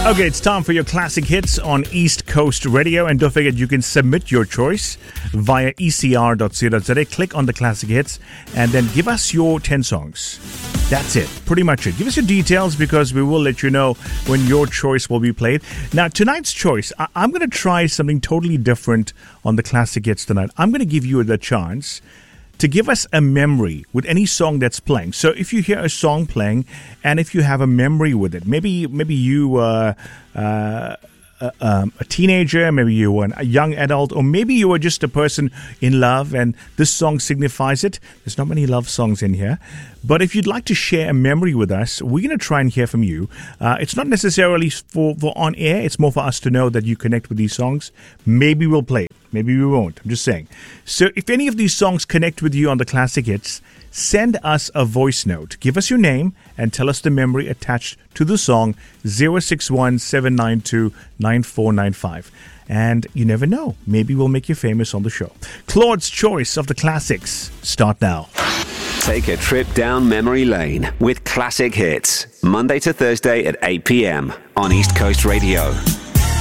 Okay, it's time for your classic hits on East Coast Radio. And don't forget, you can submit your choice via ecr.co.za. Click on the classic hits and then give us your 10 songs. That's it. Pretty much it. Give us your details because we will let you know when your choice will be played. Now, tonight's choice, I'm going to try something totally different on the classic hits tonight. I'm going to give you the chance to give us a memory with any song that's playing. So if you hear a song playing and if you have a memory with it, maybe you a teenager, maybe you were a young adult, or maybe you were just a person in love and this song signifies it. There's not many love songs in here. But if you'd like to share a memory with us, we're going to try and hear from you. It's not necessarily for on air. It's more for us to know that you connect with these songs. Maybe we'll play it. Maybe we won't. I'm just saying. So if any of these songs connect with you on the classic hits, send us a voice note. Give us your name and tell us the memory attached to the song 061 792 9495. And you never know. Maybe we'll make you famous on the show. Claude's choice of the classics. Start now. Take a trip down memory lane with Classic Hits. Monday to Thursday at 8 p.m. on East Coast Radio.